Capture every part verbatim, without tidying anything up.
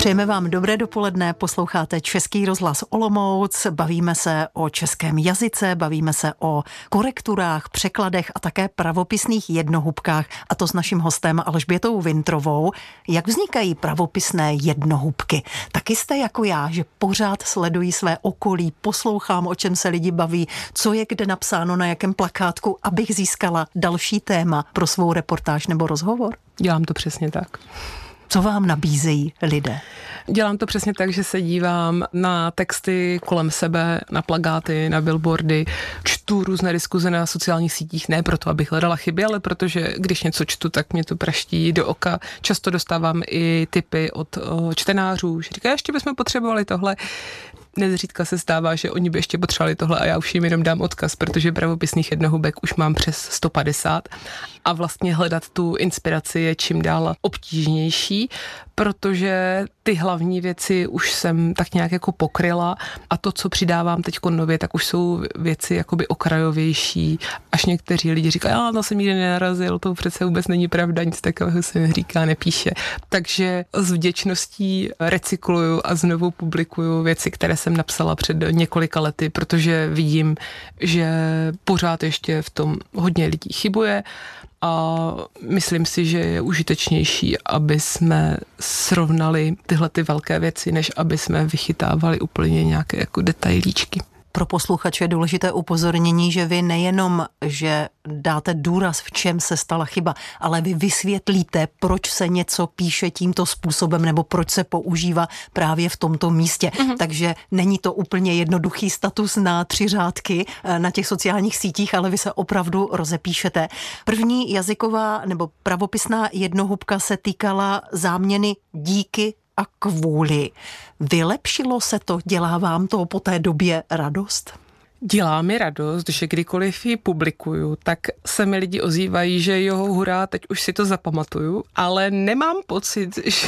Přejeme vám dobré dopoledne, posloucháte Český rozhlas Olomouc, bavíme se o českém jazyce, bavíme se o korekturách, překladech a také pravopisných jednohubkách, a to s naším hostem Alžbětou Vintrovou. Jak vznikají pravopisné jednohubky? Taky jste jako já, že pořád sledují své okolí, poslouchám, o čem se lidi baví, co je kde napsáno na jakém plakátku, abych získala další téma pro svou reportáž nebo rozhovor? Dělám to přesně tak. Co vám nabízejí lidé? Dělám to přesně tak, že se dívám na texty kolem sebe, na plakáty, na billboardy, čtu různé diskuze na sociálních sítích, ne proto, abych hledala chyby, ale protože když něco čtu, tak mě to praští do oka. Často dostávám i tipy od o, čtenářů, že říkají, ještě bychom potřebovali tohle. Nezřídka se stává, že oni by ještě potřebovali tohle a já už jim jenom dám odkaz, protože pravopisných jednohubek už mám přes sto padesát a vlastně hledat tu inspiraci je čím dál obtížnější, protože ty hlavní věci už jsem tak nějak jako pokryla a to, co přidávám teď nově, tak už jsou věci jakoby okrajovější, až někteří lidi říkají, já to jsem nikdy nenarazil, to přece vůbec není pravda, nic takového se neříká, nepíše. Takže s vděčností recykluju a znovu publikuju věci, které jsem napsala před několika lety, protože vidím, že pořád ještě v tom hodně lidí chybuje a myslím si, že je užitečnější, aby jsme srovnali tyhle ty velké věci, než aby jsme vychytávali úplně nějaké jako detailíčky. Pro posluchače je důležité upozornění, že vy nejenom, že dáte důraz, v čem se stala chyba, ale vy vysvětlíte, proč se něco píše tímto způsobem nebo proč se používá právě v tomto místě. Mm-hmm. Takže není to úplně jednoduchý status na tři řádky na těch sociálních sítích, ale vy se opravdu rozepíšete. První jazyková nebo pravopisná jednohubka se týkala záměny díky a kvůli. Vylepšilo se to? Dělá vám to po té době radost? Dělá mi radost, že kdykoliv ji publikuju, tak se mi lidi ozývají, že jo, hurá, teď už si to zapamatuju, ale nemám pocit, že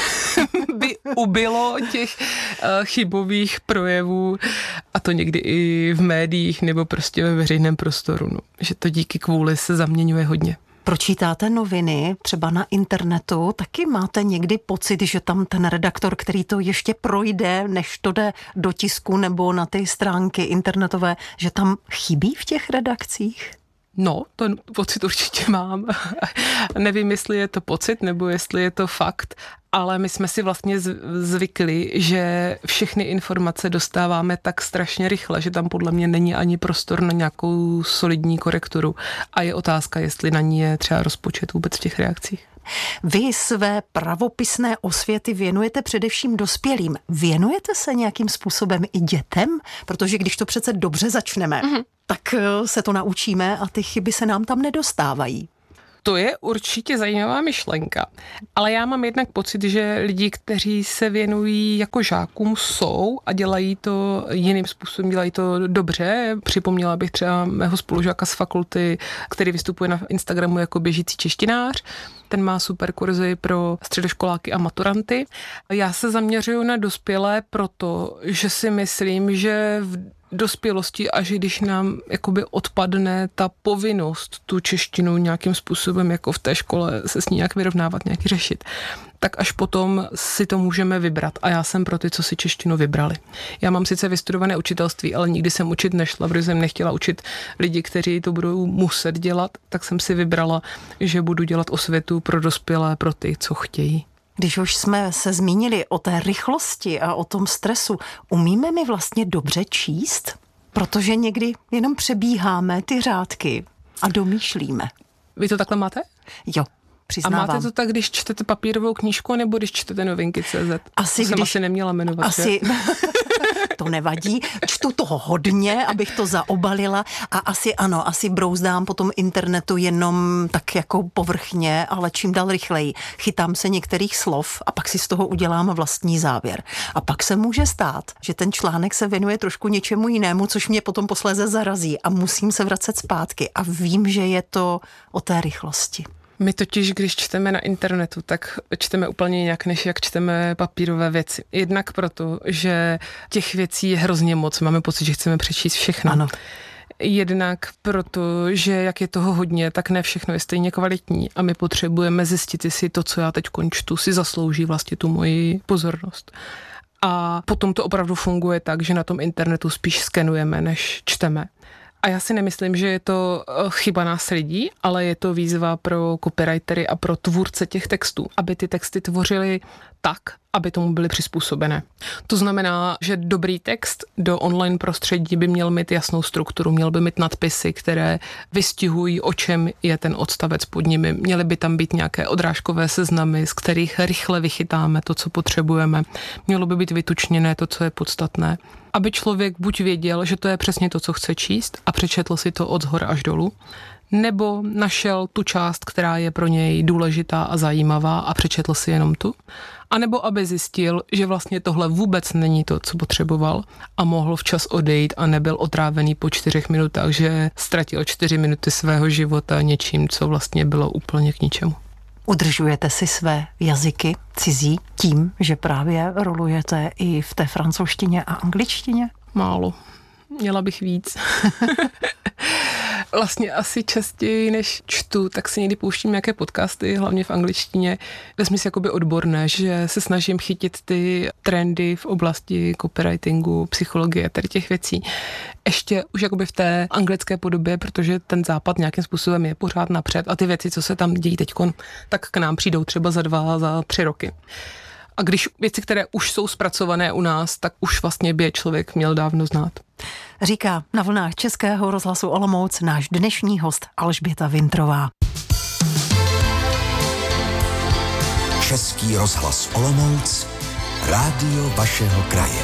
by ubylo těch uh, chybových projevů, a to někdy i v médiích nebo prostě ve veřejném prostoru, no. Že to díky kvůli se zaměňuje hodně. Pročítáte noviny, třeba na internetu, taky máte někdy pocit, že tam ten redaktor, který to ještě projde, než to jde do tisku nebo na ty stránky internetové, že tam chybí v těch redakcích? No, ten pocit určitě mám. Nevím, jestli je to pocit, nebo jestli je to fakt, ale my jsme si vlastně zvykli, že všechny informace dostáváme tak strašně rychle, že tam podle mě není ani prostor na nějakou solidní korekturu. A je otázka, jestli na ní je třeba rozpočet vůbec v těch reakcích. Vy své pravopisné osvěty věnujete především dospělým. Věnujete se nějakým způsobem i dětem? Protože když to přece dobře začneme, mm-hmm. tak se to naučíme a ty chyby se nám tam nedostávají. To je určitě zajímavá myšlenka, ale já mám jednak pocit, že lidi, kteří se věnují jako žákům, jsou a dělají to jiným způsobem, dělají to dobře. Připomněla bych třeba mého spolužáka z fakulty, který vystupuje na Instagramu jako běžící češtinář. Ten má super kurzy pro středoškoláky a maturanty. Já se zaměřuju na dospělé proto, že si myslím, že v dospělosti, až když nám jakoby odpadne ta povinnost tu češtinu nějakým způsobem jako v té škole se s ní nějak vyrovnávat, nějak řešit, tak až potom si to můžeme vybrat. A já jsem pro ty, co si češtinu vybrali. Já mám sice vystudované učitelství, ale nikdy jsem učit nešla, protože jsem nechtěla učit lidi, kteří to budou muset dělat, tak jsem si vybrala, že budu dělat osvětu pro dospělé, pro ty, co chtějí. Když už jsme se zmínili o té rychlosti a o tom stresu, umíme mi vlastně dobře číst? Protože někdy jenom přebíháme ty řádky a domýšlíme. Vy to takhle máte? Jo. Přiznávám. A máte to tak, když čtete papírovou knížku, nebo když čtete novinky tečka cé zet? Asi, to jsem když... asi neměla jmenovat. Asi... To nevadí. Čtu toho hodně, abych to zaobalila a asi ano, asi brouzdám po tom internetu jenom tak jako povrchně, ale čím dál rychleji. Chytám se některých slov a pak si z toho udělám vlastní závěr. A pak se může stát, že ten článek se věnuje trošku něčemu jinému, což mě potom posléze zarazí a musím se vracet zpátky a vím, že je to o té rychlosti. My totiž, když čteme na internetu, tak čteme úplně jinak, než jak čteme papírové věci. Jednak proto, že těch věcí je hrozně moc. Máme pocit, že chceme přečíst všechno. Ano. Jednak proto, že jak je toho hodně, tak ne všechno je stejně kvalitní a my potřebujeme zjistit, jestli to, co já teď končtu, si zaslouží vlastně tu moji pozornost. A potom to opravdu funguje tak, že na tom internetu spíš skenujeme, než čteme. A já si nemyslím, že je to chyba nás lidí, ale je to výzva pro copywritery a pro tvůrce těch textů, aby ty texty tvořili tak, aby tomu byly přizpůsobené. To znamená, že dobrý text do online prostředí by měl mít jasnou strukturu, měl by mít nadpisy, které vystihují, o čem je ten odstavec pod nimi. Měly by tam být nějaké odrážkové seznamy, z kterých rychle vychytáme to, co potřebujeme. Mělo by být vytučněné to, co je podstatné. Aby člověk buď věděl, že to je přesně to, co chce číst a přečetl si to od zhora až dolů, nebo našel tu část, která je pro něj důležitá a zajímavá a přečetl si jenom tu, anebo aby zjistil, že vlastně tohle vůbec není to, co potřeboval a mohl včas odejít a nebyl otrávený po čtyřech minutách, že ztratil čtyři minuty svého života něčím, co vlastně bylo úplně k ničemu. Udržujete si své jazyky cizí tím, že právě rolujete i v té francouzštině a angličtině? Málo. Měla bych víc. Vlastně asi častěji, než čtu, tak si někdy pouštím nějaké podcasty, hlavně v angličtině, ve smyslu jakoby odborné, že se snažím chytit ty trendy v oblasti copywritingu, psychologie, tady těch věcí. Ještě už jakoby v té anglické podobě, protože ten západ nějakým způsobem je pořád napřed a ty věci, co se tam dějí teďkon, tak k nám přijdou třeba za dva, za tři roky. A když věci, které už jsou zpracované u nás, tak už vlastně by je člověk měl dávno znát. Říká na vlnách Českého rozhlasu Olomouc náš dnešní host Alžběta Vintrová. Český rozhlas Olomouc, rádio vašeho kraje.